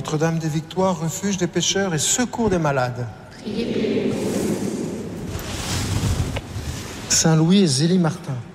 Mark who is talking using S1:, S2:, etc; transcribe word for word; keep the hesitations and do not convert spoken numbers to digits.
S1: Notre-Dame des Victoires, refuge des pécheurs et secours des malades. Priez. Saint Louis et Zélie Martin.